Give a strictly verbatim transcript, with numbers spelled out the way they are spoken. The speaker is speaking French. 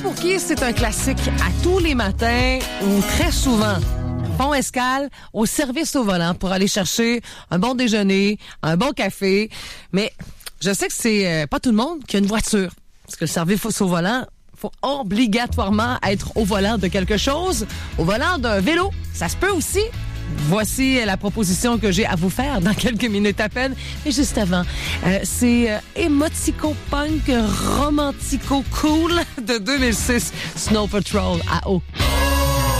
pour qui c'est un classique à tous les matins ou très souvent. Pont Escale, au service au volant pour aller chercher un bon déjeuner, un bon café. Mais je sais que c'est euh, pas tout le monde qui a une voiture. Parce que le service au volant, faut obligatoirement être au volant de quelque chose, au volant d'un vélo. Ça se peut aussi. Voici la proposition que j'ai à vous faire dans quelques minutes à peine. Mais juste avant, euh, c'est euh, Emotico Punk Romantico Cool de deux mille six, Snow Patrol à eau.